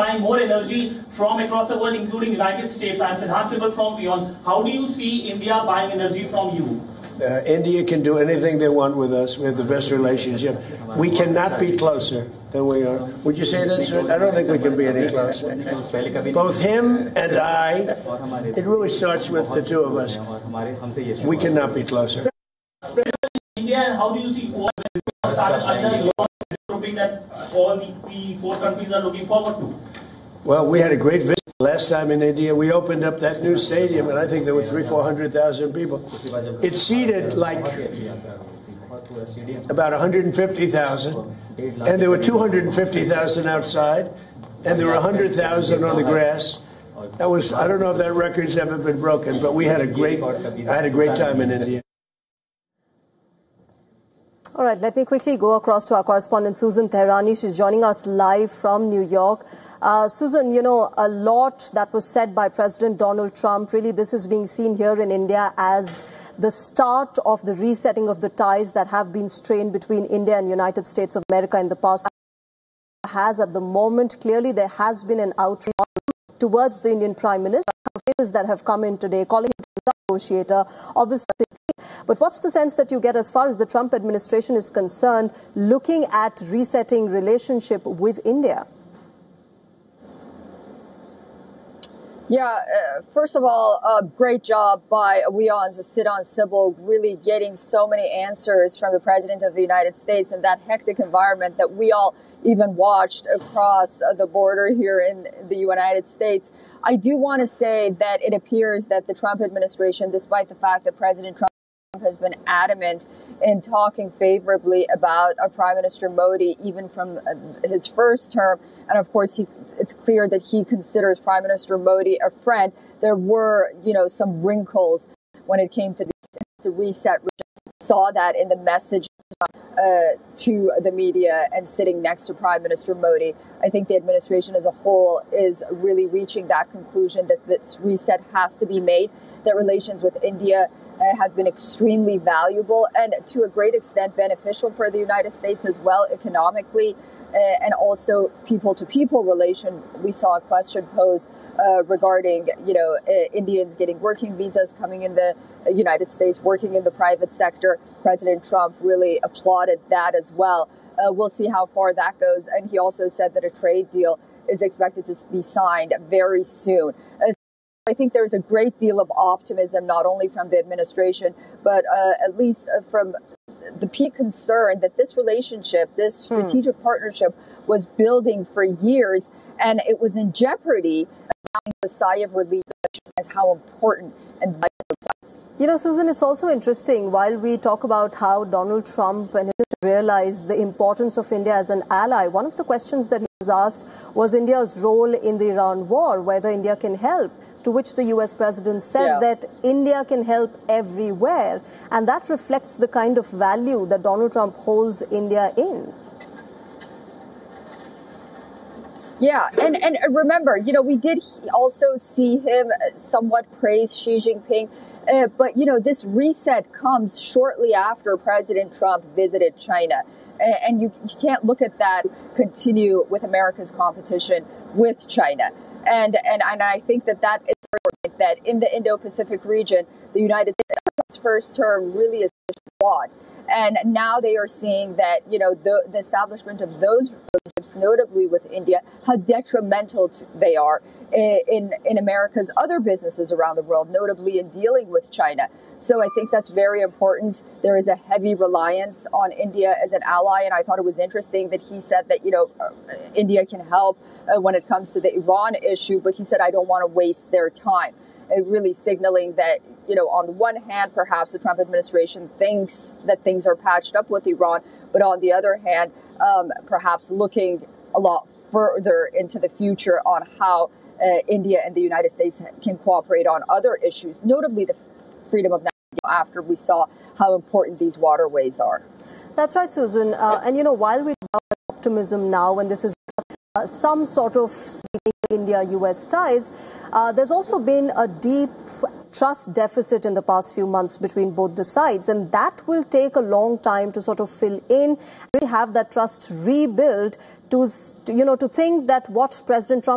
buying more energy from across the world, including United States. I'm Siddharth Sibal from WION. How do you see India buying energy from you? India can do anything they want with us. We have the best relationship. We cannot be closer than we are. Would you say that, sir? I don't think we can be any closer. Both him and I, it really starts with the two of us. We cannot be closer. India, and how do you see started under your grouping that all the four countries are looking forward to? Well, we had a great visit last time in India. We opened up that new stadium, and I think there were 300,000-400,000 people. It seated like about 150,000, and there were 250,000 outside, and there were 100,000 on the grass. That was, I don't know if that record's ever been broken, but I had a great time in India. All right, let me quickly go across to our correspondent Susan Tehrani. She's joining us live from New York. Susan, you know, a lot that was said by President Donald Trump, really this is being seen here in India as the start of the resetting of the ties that have been strained between India and United States of America in the past. Has at the moment, clearly there has been an outreach towards the Indian Prime Minister that have come in today, calling him a negotiator, obviously. But what's the sense that you get as far as the Trump administration is concerned, looking at resetting relationship with India? Yeah, first of all, great job by WION's Siddharth Sibal, really getting so many answers from the President of the United States in that hectic environment that we all even watched across the border here in the United States. I do want to say that it appears that the Trump administration, despite the fact that President Trump has been adamant in talking favorably about Prime Minister Modi, even from his first term. And of course, it's clear that he considers Prime Minister Modi a friend. There were, some wrinkles when it came to the reset. We saw that in the message to the media and sitting next to Prime Minister Modi. I think the administration as a whole is really reaching that conclusion that this reset has to be made, that relations with India have been extremely valuable and to a great extent beneficial for the United States as well economically, and also people-to-people relation. We saw a question posed regarding, Indians getting working visas, coming in the United States, working in the private sector. President Trump really applauded that as well. We'll see how far that goes. And he also said that a trade deal is expected to be signed very soon. I think there's a great deal of optimism, not only from the administration, but at least from the peak concern that this relationship, this strategic partnership was building for years, and it was in jeopardy, allowing a sigh of relief as how important and vital it is. Susan, it's also interesting, while we talk about how Donald Trump and realized the importance of India as an ally, one of the questions that he was asked was India's role in the Iran war, whether India can help, to which the US president said that India can help everywhere. And that reflects the kind of value that Donald Trump holds India in. Yeah, and remember, we did also see him somewhat praise Xi Jinping. But, this reset comes shortly after President Trump visited China. And you can't look at that continue with America's competition with China. And I think that is important, that in the Indo-Pacific region, the United States' first term really is flawed. And now they are seeing that, the establishment of those relationships, notably with India, how detrimental they are in America's other businesses around the world, notably in dealing with China. So I think that's very important. There is a heavy reliance on India as an ally. And I thought it was interesting that he said that, India can help when it comes to the Iran issue. But he said, I don't want to waste their time. Really signaling that, on the one hand, perhaps the Trump administration thinks that things are patched up with Iran, but on the other hand, perhaps looking a lot further into the future on how India and the United States can cooperate on other issues, notably the freedom of navigation, after we saw how important these waterways are. That's right, Susan. And, while we talk about optimism now, and this is some sort of India-US ties, there's also been a deep trust deficit in the past few months between both the sides, and that will take a long time to sort of fill in, really have that trust rebuilt to think that what President Trump